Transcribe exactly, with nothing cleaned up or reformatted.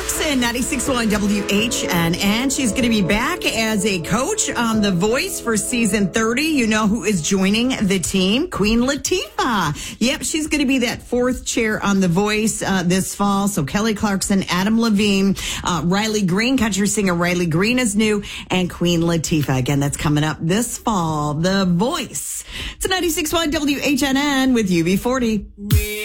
Clarkson, ninety-six point one W H N N. She's going to be back as a coach on The Voice for season thirty. You know who is joining the team? Queen Latifah. Yep, she's going to be that fourth chair on The Voice uh, this fall. So Kelly Clarkson, Adam Levine, uh, Riley Green, country singer Riley Green is new, and Queen Latifah. Again, that's coming up this fall. The Voice. It's ninety-six point one W H N N with U B forty.